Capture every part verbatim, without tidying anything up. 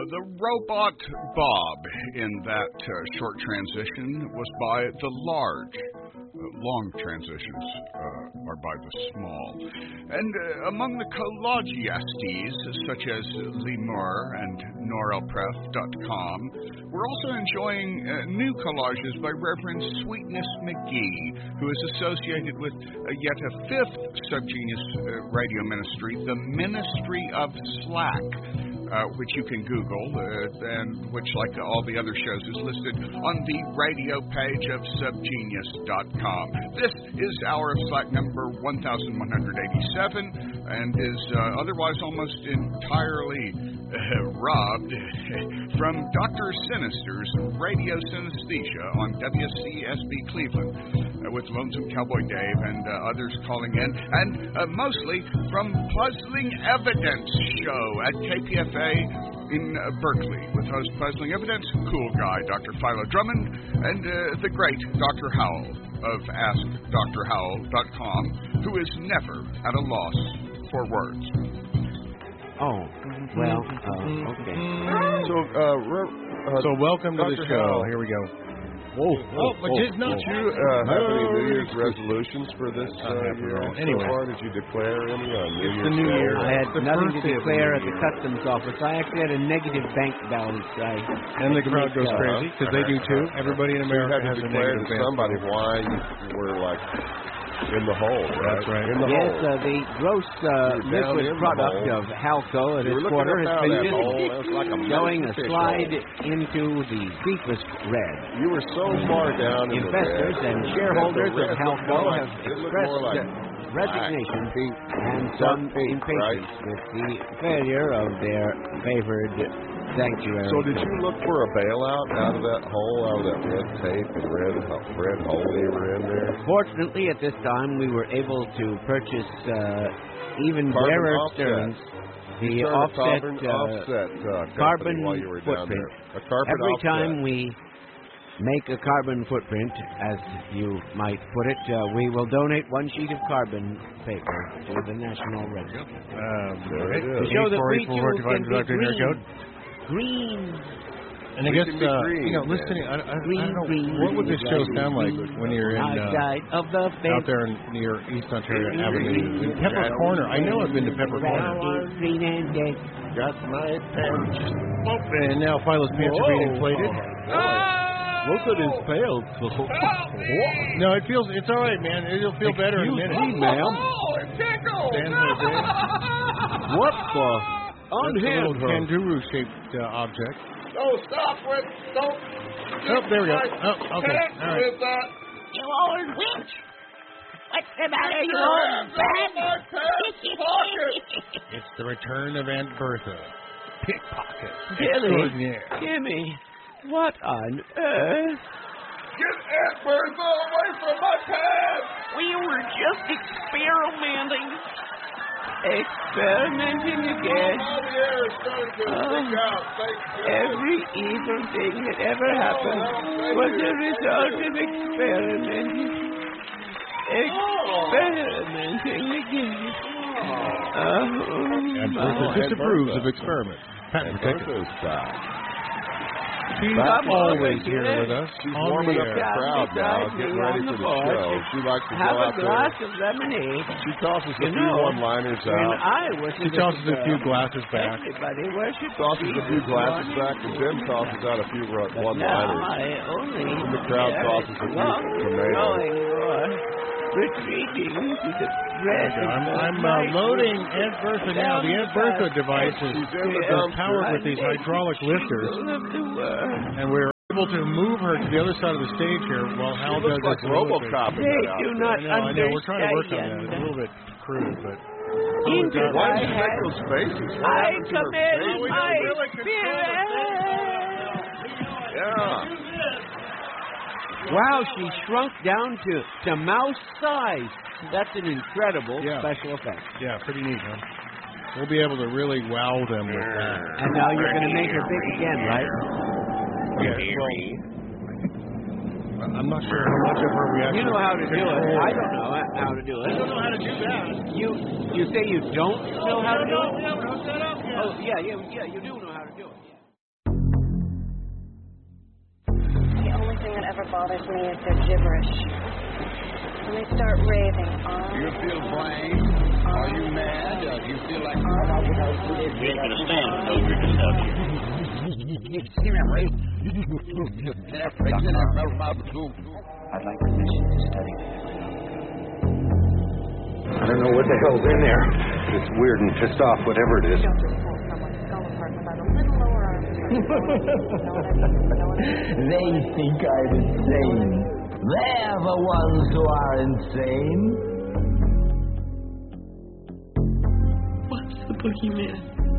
The robot Bob in that uh, short transition was by the large. Uh, long transitions uh, are by the small. And uh, among the collagiastes, such as Lemur and Norelpref dot com, we're also enjoying uh, new collages by Reverend Sweetness McGee, who is associated with uh, yet a fifth Subgenius uh, radio ministry, the Ministry of Slack. Uh, which you can Google, uh, and which, like all the other shows, is listed on the radio page of Subgenius dot com. This is our Slack number one thousand one hundred eighty-seven, and is uh, otherwise almost entirely uh, robbed from Doctor Sinister's Radio Synesthesia on W C S B Cleveland, uh, with Lonesome Cowboy Dave and uh, others calling in, and uh, mostly from Puzzling Evidence Show at K P F A in uh, Berkeley, with host Puzzling Evidence, cool guy Doctor Philo Drummond, and uh, the great Doctor Howell of Ask Dr Howell dot com, who is never at a loss for words. Oh, well, uh, okay. So, uh, re- uh, so welcome to Doctor the show. Howell. Here we go. Whoa, Oh, but it's not Did you uh, have any New Year's resolutions for this uh, year? Anyway. So far, did you declare any on New It's Year's the New Day? Year. I had The nothing first to day of the declare new at the year. customs office. I actually had a negative bank balance. I And the had to crowd make, goes uh, crazy, because they do too. Everybody in So you America had to has a declare negative to balance. somebody why you were, like, in the hole, right? That's right. In the Yes, hole. uh, the gross uh, You're down liquid in the product hole. of Halco at You were its looking quarter up has out been of that hole. visible, It was like a showing a fish slide hole. into the deepest red. You were so far down in Investors the red and that shareholders the of red looked Halco more like- have it looked expressed more like uh, resignation black, pink, and dark some pink, impatience right? with the failure of their favored sanctuary. So did you look for a bailout out of that hole, out of that red tape and red, red hole they were in there? Fortunately, at this time, we were able to purchase uh, even Carbon rarer offset. sterns. The You started offset, carbon, uh, offset uh, company carbon while you were down footprint. there. A carbon Every offset. time we make a carbon footprint, as you might put it, uh, we will donate one sheet of carbon paper to the National Register. Um, There it To is. show that four we eight four too four can be Doctor green. Code. Green. And I We guess, can be uh, green, you know, man. listening, I, I, I Green, don't know, green, what would this green, show green, sound like green. when you're in, uh, Outside of the out fence. there near East Ontario Green, Avenue? green, In Pepper green, Corner. I know I've been to Pepper Corner. Green, green and dead. Got my pants. And now Philo's pants are being inflated. Look at his pants. No, it feels, it's all right, man. It'll feel better in a minute. Excuse me, ma'am. San Jose. What the? That's a little Unhand her. kangaroo-shaped uh, object. Oh, stop with, don't. Oh, there we go. Oh, okay. All right. With that. You old witch! What's the matter, you old man? It's the return of Aunt Bertha. Pickpocket. Jimmy, Extraordinaire. Jimmy, what on earth? Get Aunt Bertha away from my pants! We were just experimenting. Experimenting again. All the air is starting to Oh. leak out. Thank you. Every evil thing that ever happened was a result of experimenting. Experimenting again. Oh, Aunt my. Bertha disapproves of experiments. Patent And protected. Bertha's back. She's Come always over here here. with us. She's on warming the up the air. crowd now, Beside getting me ready on for the the porch. show. She likes to Have go a out glass there. of lemonade. She tosses a You few know, one-liners When out. I was She a tosses little a few girl, glasses back. everybody worshipped Tosses a few Jesus glasses morning. back, and then tosses out a few ru- But now one-liners. I only And the crowd hear tosses a few long tomatoes. growing roar, retreating to the presence I'm, of I'm my uh, loading Aunt Bertha now. The Aunt Bertha device is, She's in the is dumpster. powered with these hydraulic lifters, people of the world. and we're able to move her to the other side of the stage here while Hal She does looks like this soliloquy. RoboCop in They that do outfit. not I know, I know. We're trying to work on that. It's a understand. little bit crude, but Into Why my did you make hand those faces? What I happened to her commit face? my spirit. Yeah. Wow, she shrunk down to, to mouse size. That's an incredible Yeah. special effect. yeah, pretty neat, huh? We'll be able to really wow them with that. And now you're going to make her big again, right? Yeah, well, I'm not sure how much of her we actually You know how to do it. control. I don't know how to do it. I don't know how to do that. You you say you don't know how to do it? Yeah, but how's that up? Oh, yeah, yeah, yeah, you do know how to do it. thing that ever bothers me is their gibberish. When they start raving on. Do you feel blamed? Are you mad? Uh, do you feel like... We ain't gonna stand for no drinking stuff here. I'd like permission to study this. I don't know what the hell's in there. It's weird and pissed off, whatever it is. Don't just pull someone's skull apart without a little lower arm strength. You know what I mean? You know what I mean? They think I'm insane. They're the ones who are insane. What's the boogeyman?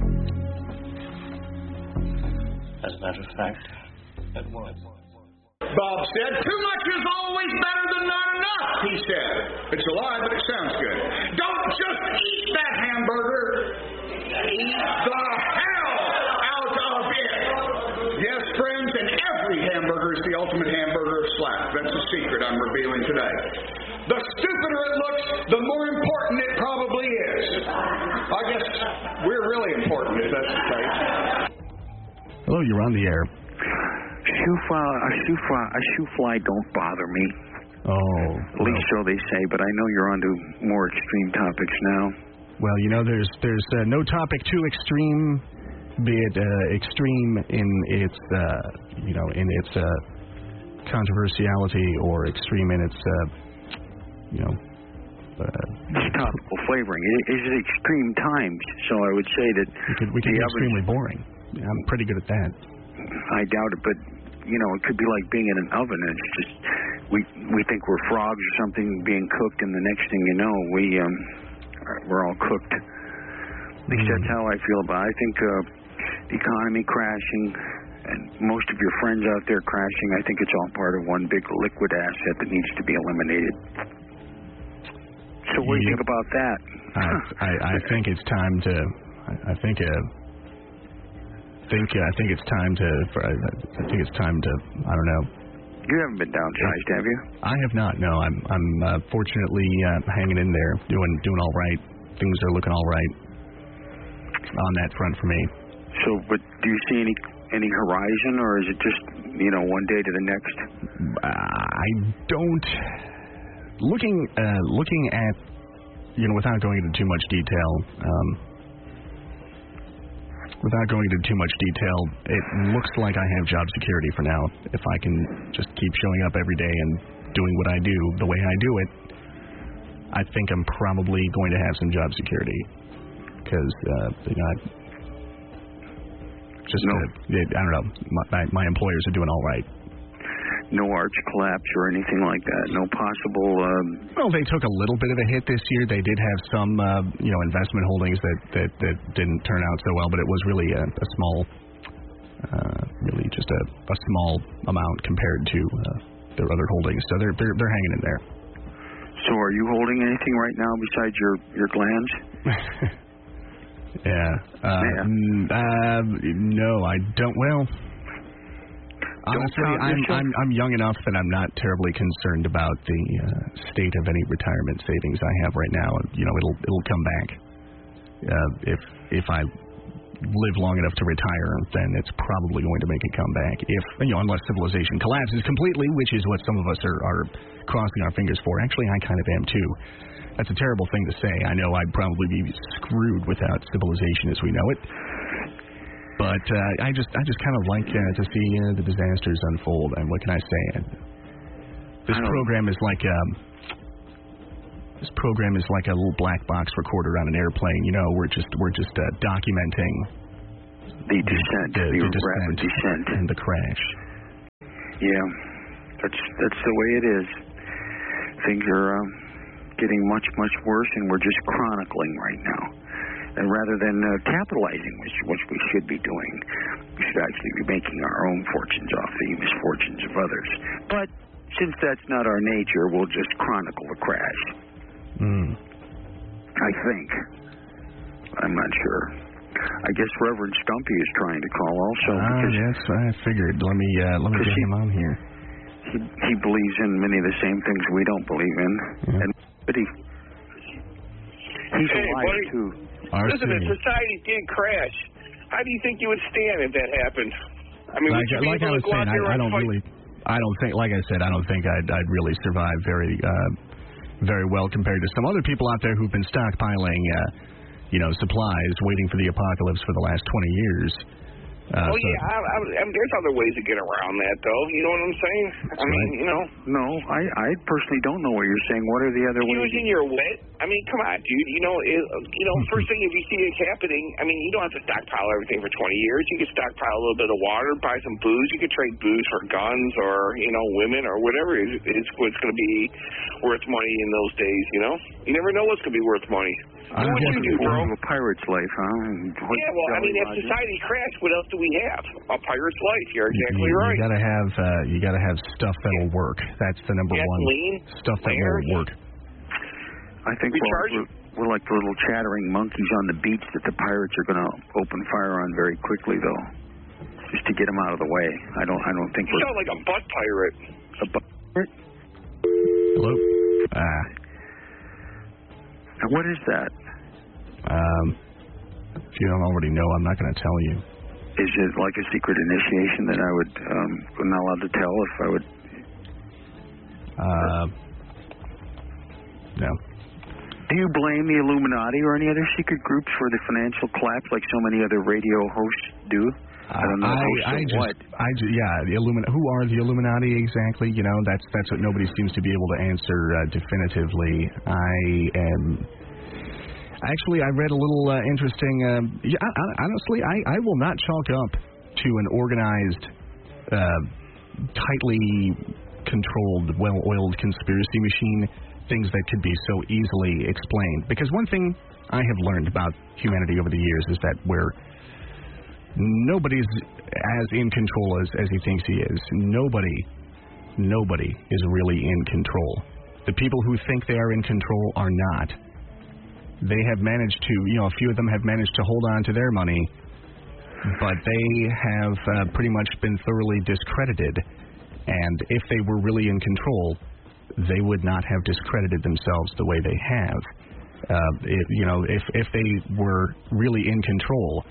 As a matter of fact, that was. Bob said, too much is always better than not enough, he said. It's a lie, but it sounds good. Don't just eat that hamburger. Eat the hell out of it. Yes, friends, and every hamburger is the ultimate hamburger of slack. That's a secret I'm revealing today. The stupider it looks, the more important it probably is. I guess we're really important if that's the case. Hello, you're on the air. Shoe a shoe fly, a shoe fly don't bother me. Oh, at least so they say. But I know you're on to more extreme topics now. Well, you know, there's there's uh, no topic too extreme, be it uh, extreme in its uh, you know in its uh, controversiality or extreme in its uh, you know. Uh, topical flavoring. It is extreme times, so I would say that we could, we could be extremely boring. I'm pretty good at that. I doubt it, but you know, it could be like being in an oven. It's just we we think we're frogs or something being cooked, and the next thing you know, we um we're all cooked. At least mm. that's how I feel about it. I think uh, the economy crashing and most of your friends out there crashing. I think it's all part of one big liquid asset that needs to be eliminated. So what do you think about that? I, I I think it's time to. I, I think. Uh, think uh, I think it's time to. For, I, I think it's time to. I don't know. You haven't been downsized, have you? I have not. No, I'm. I'm uh, fortunately uh, hanging in there, doing doing all right. Things are looking all right on that front for me. So, but do you see any any horizon, or is it just you know one day to the next? I don't. Looking uh, looking at you know without going into too much detail. Um, Without going into too much detail, it looks like I have job security for now. If I can just keep showing up every day and doing what I do the way I do it, I think I'm probably going to have some job security. Because, uh, you know, I just, no. uh, I don't know, my, my employers are doing all right. No arch collapse or anything like that? No possible... Um... Well, they took a little bit of a hit this year. They did have some, uh, you know, investment holdings that, that, that didn't turn out so well, but it was really a, a small, uh, really just a, a small amount compared to uh, their other holdings. So they're, they're, they're hanging in there. So are you holding anything right now besides your, your glands? yeah. Uh, yeah. N- uh, no, I don't. Well... Honestly, I'm, I'm I'm young enough that I'm not terribly concerned about the uh, state of any retirement savings I have right now. You know, it'll it'll come back. Uh, if if I live long enough to retire, then it's probably going to make a comeback. If you know, unless civilization collapses completely, which is what some of us are, are crossing our fingers for. Actually, I kind of am too. That's a terrible thing to say. I know I'd probably be screwed without civilization as we know it. But uh, I just I just kind of like uh, to see uh, the disasters unfold. And what can I say? This program is like um, this program is like a little black box recorder on an airplane. You know, we're just we're just uh, documenting the descent, the, the, the the descent, descent, and the crash. Yeah, that's that's the way it is. Things are uh, getting much much worse, and we're just chronicling right now. And rather than uh, capitalizing, which, which we should be doing, we should actually be making our own fortunes off the misfortunes of others. But since that's not our nature, we'll just chronicle the crash. Mm. I think. I'm not sure. I guess Reverend Stumpy is trying to call also. Ah, yes, I figured. Let me uh, let me get he, him on here. He, he believes in many of the same things we don't believe in. Yeah. And but he he's hey, alive buddy. too. Listen, if society did crash, how do you think you would stand if that happened? I mean, like, would you be like able I was to go saying, out there I, I and don't fight? really, I don't think, like I said, I don't think I'd, I'd really survive very, uh, very well compared to some other people out there who've been stockpiling, uh, you know, supplies, waiting for the apocalypse for the last twenty years. Uh, oh, so, yeah, I, I, I mean, there's other ways to get around that, though. You know what I'm saying? I mean, right. you know. No, I, I personally don't know what you're saying. What are the other ways? Using your wit. I mean, come on, dude. You know, it, you know. First thing, if you see it happening, I mean, you don't have to stockpile everything for twenty years. You can stockpile a little bit of water, buy some booze. You could trade booze for guns or, you know, women or whatever is it's what's going to be worth money in those days. You know, you never know what's going to be worth money. I'm what just you do, bro? a pirate's life, huh? What yeah, well, I mean, if Roger? society crashed, what else do we have? A pirate's life. You're exactly you, right. You gotta have, uh, you gotta have stuff that'll work. That's the number Gasoline, one. Stuff that air. will work. I think we're, we're, we're like the little chattering monkeys on the beach that the pirates are going to open fire on very quickly, though, just to get them out of the way. I don't, I don't think you we're. sound like a butt pirate. A butt pirate? Hello. Ah. What is that? Um, if you don't already know, I'm not going to tell you. Is it like a secret initiation that I would, um, I'm not allowed to tell if I would? Uh, no. Do you blame the Illuminati or any other secret groups for the financial collapse like so many other radio hosts do? I don't know. I, hosts I of just, what? I just, yeah, the Illuminati. Who are the Illuminati exactly? You know, that's that's what nobody seems to be able to answer uh, definitively. I am. Actually, I read a little uh, interesting. Um, yeah, I, I, honestly, I, I will not chalk up to an organized, uh, tightly controlled, well-oiled conspiracy machine things that could be so easily explained. Because one thing I have learned about humanity over the years is that we're nobody's as in control as, as he thinks he is. Nobody, nobody is really in control. The people who think they are in control are not. They have managed to, you know, a few of them have managed to hold on to their money, but they have uh, pretty much been thoroughly discredited. And if they were really in control, they would not have discredited themselves the way they have. Uh, if, you know, if if they were really in control,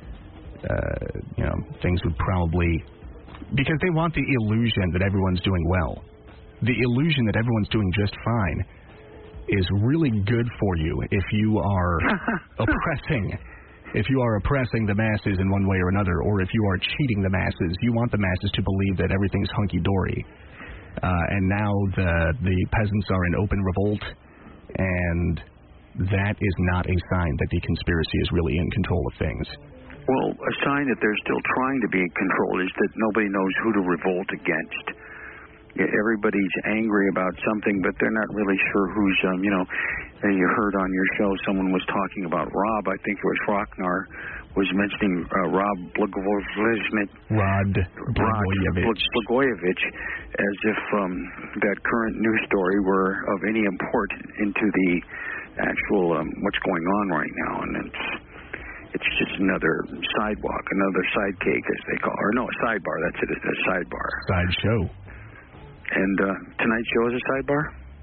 uh, you know, things would probably, because they want the illusion that everyone's doing well. The illusion that everyone's doing just fine is really good for you if you are oppressing, if you are oppressing the masses in one way or another, or if you are cheating the masses. You want the masses to believe that everything's hunky-dory. Uh, and now the the peasants are in open revolt, and that is not a sign that the conspiracy is really in control of things. Well, a sign that they're still trying to be in control is that nobody knows who to revolt against. Everybody's angry about something, but they're not really sure who's, um, you know, you heard on your show someone was talking about Rob, I think it was Rocknar, was mentioning uh, Rob Blagojevich, Rod Blagojevich. Blagojevich, as if um, that current news story were of any import into the actual, um, what's going on right now, and it's it's just another sidewalk, another side cake, as they call it, or no, a sidebar, that's it, a sidebar. Side show. And uh, tonight's show is a sidebar?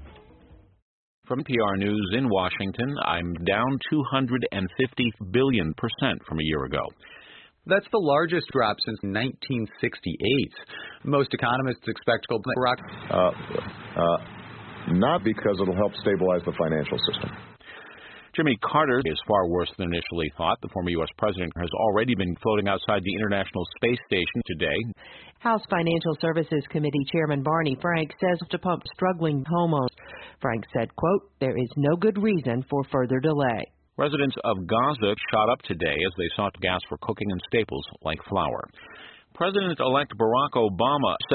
From P R News in Washington, I'm down two hundred fifty billion percent from a year ago. That's the largest drop since nineteen sixty-eight. Most economists expect gold to rock. Uh, uh, not because it'll help stabilize the financial system. Jimmy Carter is far worse than initially thought. The former U S president has already been floating outside the International Space Station today. House Financial Services Committee Chairman Barney Frank says to pump struggling homeowners. Frank said, quote, "There is no good reason for further delay." Residents of Gaza shot up today as they sought gas for cooking and staples like flour. President-elect Barack Obama